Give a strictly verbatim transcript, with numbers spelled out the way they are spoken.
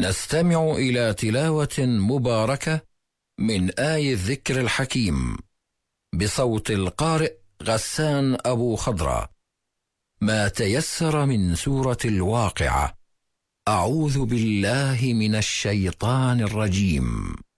نستمع إلى تلاوة مباركة من آي الذكر الحكيم بصوت القارئ غسان أبو خضرة. ما تيسر من سورة الواقعة. أعوذ بالله من الشيطان الرجيم.